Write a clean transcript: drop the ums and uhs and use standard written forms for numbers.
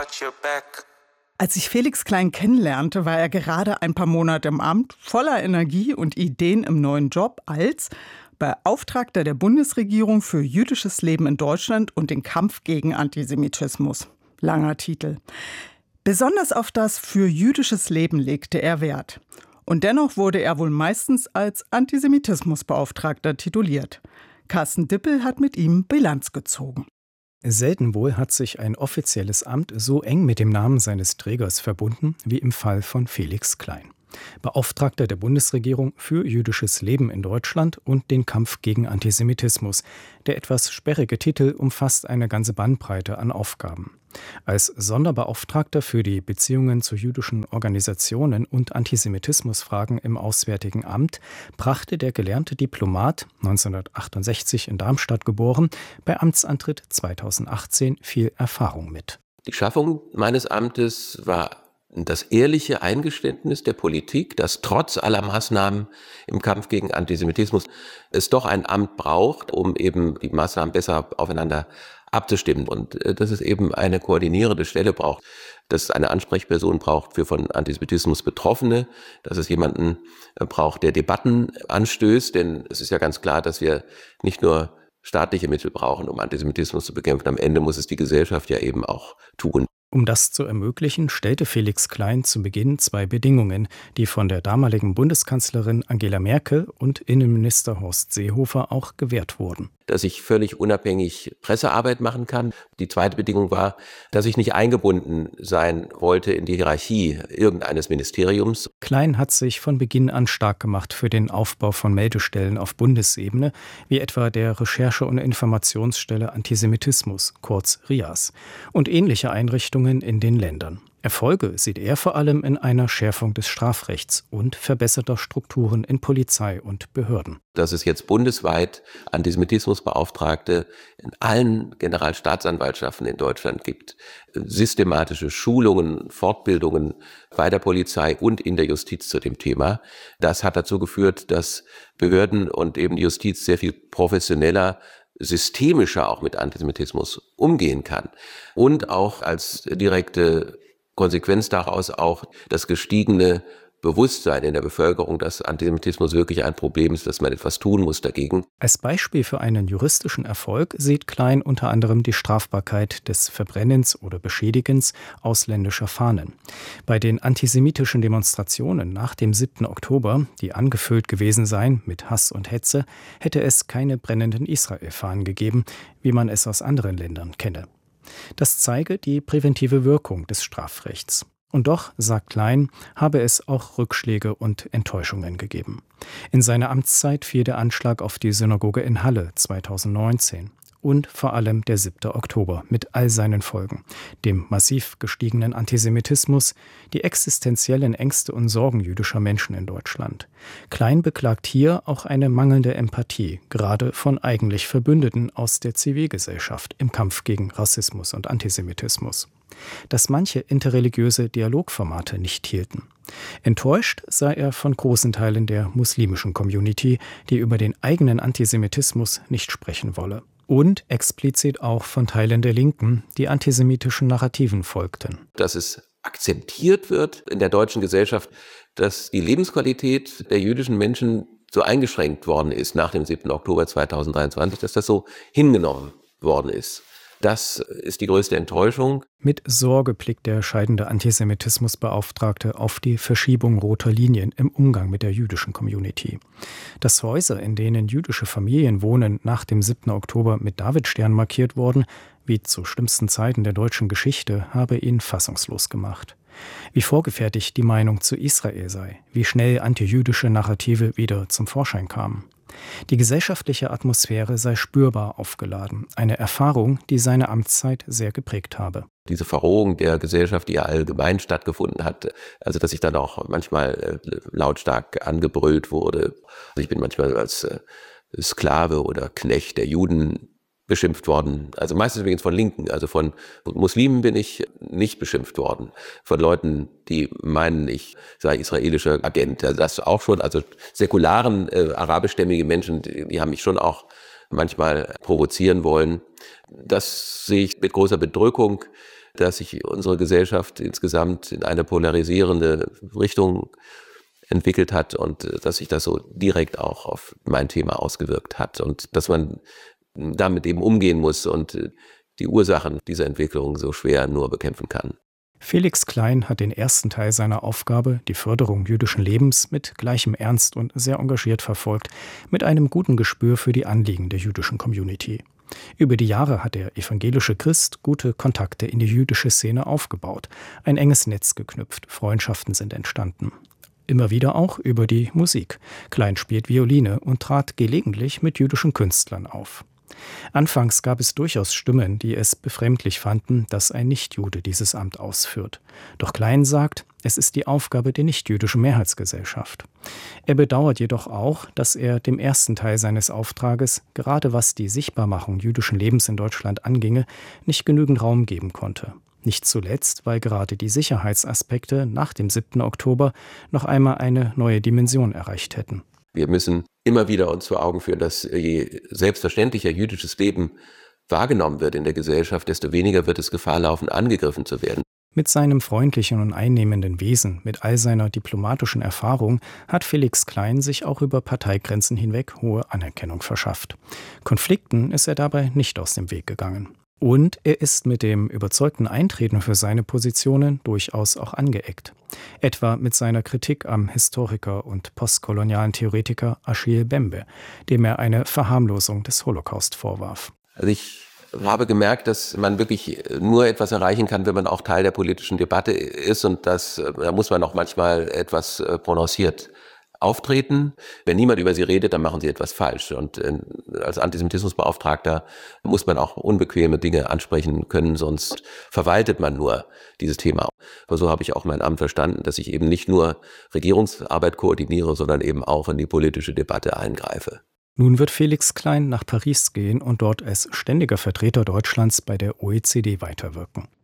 got your back. Als ich Felix Klein kennenlernte, war er gerade ein paar Monate im Amt, voller Energie und Ideen im neuen Job als Beauftragter der Bundesregierung für jüdisches Leben in Deutschland und den Kampf gegen Antisemitismus. Langer Titel. Besonders auf das für jüdisches Leben legte er Wert. Und dennoch wurde er wohl meistens als Antisemitismusbeauftragter tituliert. Carsten Dippel hat mit ihm Bilanz gezogen. Selten wohl hat sich ein offizielles Amt so eng mit dem Namen seines Trägers verbunden wie im Fall von Felix Klein. Beauftragter der Bundesregierung für jüdisches Leben in Deutschland und den Kampf gegen Antisemitismus. Der etwas sperrige Titel umfasst eine ganze Bandbreite an Aufgaben. Als Sonderbeauftragter für die Beziehungen zu jüdischen Organisationen und Antisemitismusfragen im Auswärtigen Amt brachte der gelernte Diplomat, 1968 in Darmstadt geboren, bei Amtsantritt 2018 viel Erfahrung mit. Die Schaffung meines Amtes war das ehrliche Eingeständnis der Politik, dass trotz aller Maßnahmen im Kampf gegen Antisemitismus es doch ein Amt braucht, um eben die Maßnahmen besser aufeinander abzustimmen und dass es eben eine koordinierende Stelle braucht, dass es eine Ansprechperson braucht für von Antisemitismus Betroffene, dass es jemanden braucht, der Debatten anstößt, denn es ist ja ganz klar, dass wir nicht nur staatliche Mittel brauchen, um Antisemitismus zu bekämpfen. Am Ende muss es die Gesellschaft ja eben auch tun. Um das zu ermöglichen, stellte Felix Klein zu Beginn 2 Bedingungen, die von der damaligen Bundeskanzlerin Angela Merkel und Innenminister Horst Seehofer auch gewährt wurden. Dass ich völlig unabhängig Pressearbeit machen kann. Die zweite Bedingung war, dass ich nicht eingebunden sein wollte in die Hierarchie irgendeines Ministeriums. Klein hat sich von Beginn an stark gemacht für den Aufbau von Meldestellen auf Bundesebene, wie etwa der Recherche- und Informationsstelle Antisemitismus, kurz RIAS, und ähnliche Einrichtungen in den Ländern. Erfolge sieht er vor allem in einer Schärfung des Strafrechts und verbesserter Strukturen in Polizei und Behörden. Dass es jetzt bundesweit Antisemitismusbeauftragte in allen Generalstaatsanwaltschaften in Deutschland gibt, systematische Schulungen, Fortbildungen bei der Polizei und in der Justiz zu dem Thema, das hat dazu geführt, dass Behörden und eben die Justiz sehr viel professioneller, systemischer auch mit Antisemitismus umgehen kann und auch als direkte Konsequenz daraus auch das gestiegene Bewusstsein in der Bevölkerung, dass Antisemitismus wirklich ein Problem ist, dass man etwas tun muss dagegen. Als Beispiel für einen juristischen Erfolg sieht Klein unter anderem die Strafbarkeit des Verbrennens oder Beschädigens ausländischer Fahnen. Bei den antisemitischen Demonstrationen nach dem 7. Oktober, die angefüllt gewesen seien mit Hass und Hetze, hätte es keine brennenden Israel-Fahnen gegeben, wie man es aus anderen Ländern kenne. Das zeige die präventive Wirkung des Strafrechts. Und doch, sagt Klein, habe es auch Rückschläge und Enttäuschungen gegeben. In seiner Amtszeit fiel der Anschlag auf die Synagoge in Halle 2019 und vor allem der 7. Oktober mit all seinen Folgen, dem massiv gestiegenen Antisemitismus, die existenziellen Ängste und Sorgen jüdischer Menschen in Deutschland. Klein beklagt hier auch eine mangelnde Empathie, gerade von eigentlich Verbündeten aus der Zivilgesellschaft im Kampf gegen Rassismus und Antisemitismus. Dass manche interreligiöse Dialogformate nicht hielten. Enttäuscht sei er von großen Teilen der muslimischen Community, die über den eigenen Antisemitismus nicht sprechen wolle. Und explizit auch von Teilen der Linken, die antisemitischen Narrativen folgten. Dass es akzeptiert wird in der deutschen Gesellschaft, dass die Lebensqualität der jüdischen Menschen so eingeschränkt worden ist nach dem 7. Oktober 2023, dass das so hingenommen worden ist. Das ist die größte Enttäuschung. Mit Sorge blickt der scheidende Antisemitismusbeauftragte auf die Verschiebung roter Linien im Umgang mit der jüdischen Community. Dass Häuser, in denen jüdische Familien wohnen, nach dem 7. Oktober mit Davidstern markiert wurden, wie zu schlimmsten Zeiten der deutschen Geschichte, habe ihn fassungslos gemacht. Wie vorgefertigt die Meinung zu Israel sei, wie schnell antijüdische Narrative wieder zum Vorschein kamen. Die gesellschaftliche Atmosphäre sei spürbar aufgeladen, eine Erfahrung, die seine Amtszeit sehr geprägt habe. Diese Verrohung der Gesellschaft, die ja allgemein stattgefunden hat, also dass ich dann auch manchmal lautstark angebrüllt wurde. Also ich bin manchmal als Sklave oder Knecht der Juden beschimpft worden. Also meistens übrigens von Linken, also von Muslimen bin ich nicht beschimpft worden. Von Leuten, die meinen, ich sei israelischer Agent. Also das auch schon, also säkularen, arabischstämmige Menschen, die haben mich schon auch manchmal provozieren wollen. Das sehe ich mit großer Bedrückung. dass sich unsere Gesellschaft insgesamt in eine polarisierende Richtung entwickelt hat und dass sich das so direkt auch auf mein Thema ausgewirkt hat und dass man damit eben umgehen muss und die Ursachen dieser Entwicklung so schwer nur bekämpfen kann. Felix Klein hat den ersten Teil seiner Aufgabe, die Förderung jüdischen Lebens, mit gleichem Ernst und sehr engagiert verfolgt, mit einem guten Gespür für die Anliegen der jüdischen Community. Über die Jahre hat der evangelische Christ gute Kontakte in die jüdische Szene aufgebaut, ein enges Netz geknüpft, Freundschaften sind entstanden. Immer wieder auch über die Musik. Klein spielt Violine und trat gelegentlich mit jüdischen Künstlern auf. Anfangs gab es durchaus Stimmen, die es befremdlich fanden, dass ein Nichtjude dieses Amt ausführt. Doch Klein sagt, es ist die Aufgabe der nichtjüdischen Mehrheitsgesellschaft. Er bedauert jedoch auch, dass er dem ersten Teil seines Auftrages, gerade was die Sichtbarmachung jüdischen Lebens in Deutschland anginge, nicht genügend Raum geben konnte. Nicht zuletzt, weil gerade die Sicherheitsaspekte nach dem 7. Oktober noch einmal eine neue Dimension erreicht hätten. Wir müssen immer wieder uns vor Augen führen, dass je selbstverständlicher jüdisches Leben wahrgenommen wird in der Gesellschaft, desto weniger wird es Gefahr laufen, angegriffen zu werden. Mit seinem freundlichen und einnehmenden Wesen, mit all seiner diplomatischen Erfahrung, hat Felix Klein sich auch über Parteigrenzen hinweg hohe Anerkennung verschafft. Konflikten ist er dabei nicht aus dem Weg gegangen. Und er ist mit dem überzeugten Eintreten für seine Positionen durchaus auch angeeckt. Etwa mit seiner Kritik am Historiker und postkolonialen Theoretiker Achille Mbembe, dem er eine Verharmlosung des Holocaust vorwarf. Also ich habe gemerkt, dass man wirklich nur etwas erreichen kann, wenn man auch Teil der politischen Debatte ist und da muss man auch manchmal etwas prononciert auftreten. Wenn niemand über sie redet, dann machen sie etwas falsch. Und als Antisemitismusbeauftragter muss man auch unbequeme Dinge ansprechen können, sonst verwaltet man nur dieses Thema. Aber so habe ich auch mein Amt verstanden, dass ich eben nicht nur Regierungsarbeit koordiniere, sondern eben auch in die politische Debatte eingreife. Nun wird Felix Klein nach Paris gehen und dort als ständiger Vertreter Deutschlands bei der OECD weiterwirken.